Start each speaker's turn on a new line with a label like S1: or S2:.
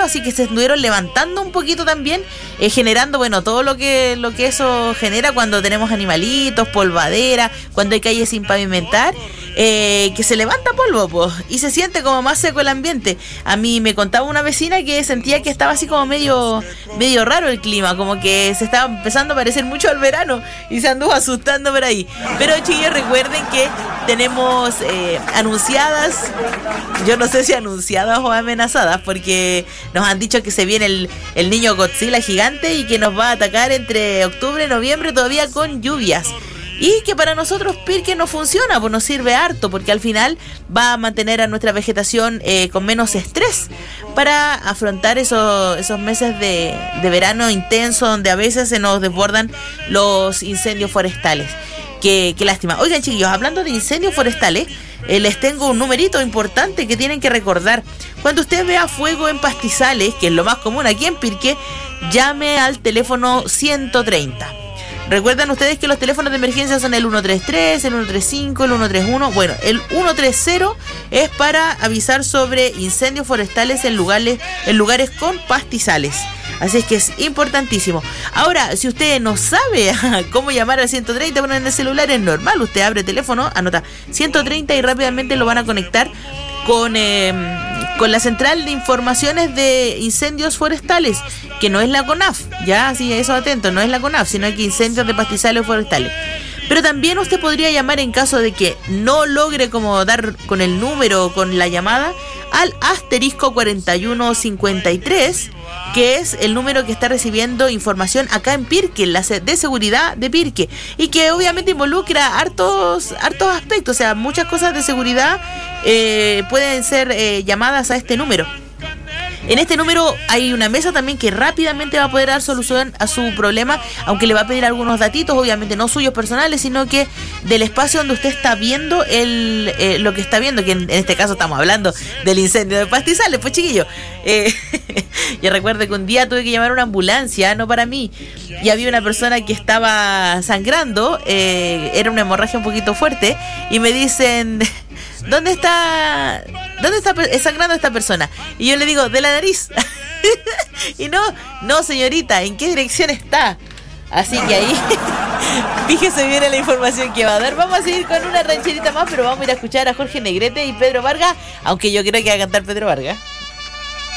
S1: así que se estuvieron levantando un poquito también, generando, bueno, todo lo que eso genera cuando tenemos animalitos, polvadera, cuando hay calles sin pavimentar, que se levanta polvo, pues, y se siente como más seco el ambiente. A mí me contaba una vecina que sentía que estaba así como medio raro el clima, como que se estaba empezando a parecer mucho al verano y se anduvo asustando por ahí. Pero chiquillos, recuerden que tenemos anunciadas, yo no sé si anunciadas o amenazadas, porque nos han dicho que se viene el niño Godzilla gigante y que nos va a atacar entre octubre y noviembre todavía con lluvias. Y que para nosotros Pirque no funciona, pues nos sirve harto, porque al final va a mantener a nuestra vegetación con menos estrés para afrontar esos meses de verano intenso, donde a veces se nos desbordan los incendios forestales. Qué lástima. Oigan, chiquillos, hablando de incendios forestales, les tengo un numerito importante que tienen que recordar. Cuando usted vea fuego en pastizales, que es lo más común aquí en Pirque, llame al teléfono 130. Recuerdan ustedes que los teléfonos de emergencia son el 133, el 135, el 131. Bueno, el 130 es para avisar sobre incendios forestales en lugares con pastizales. Así es que es importantísimo. Ahora, si usted no sabe cómo llamar al 130 con el celular, es normal. Usted abre el teléfono, anota 130 y rápidamente lo van a conectar con la central de informaciones de incendios forestales, que no es la CONAF, ya, así eso atento, no es la CONAF, sino que incendios de pastizales forestales. Pero también usted podría llamar en caso de que no logre como dar con el número o con la llamada al asterisco 4153, que es el número que está recibiendo información acá en Pirque, la de seguridad de Pirque, y que obviamente involucra hartos aspectos, o sea, muchas cosas de seguridad pueden ser llamadas a este número. En este número hay una mesa también que rápidamente va a poder dar solución a su problema, aunque le va a pedir algunos datitos, obviamente no suyos personales, sino que del espacio donde usted está viendo lo que está viendo, que en este caso estamos hablando del incendio de pastizales, pues chiquillo. Yo recuerdo que un día tuve que llamar a una ambulancia, no para mí, y había una persona que estaba sangrando, era una hemorragia un poquito fuerte, y me dicen... ¿Dónde está sangrando esta persona? Y yo le digo, de la nariz. Y no señorita, ¿en qué dirección está? Así que ahí, fíjese bien en la información que va a dar. Vamos a seguir con una rancherita más, pero vamos a ir a escuchar a Jorge Negrete y Pedro Vargas, aunque yo creo que va a cantar Pedro Vargas.